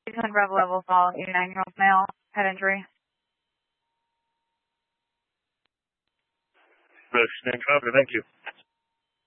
Bravo level fall, 89-year-old male, head injury. British 9 copy, thank you.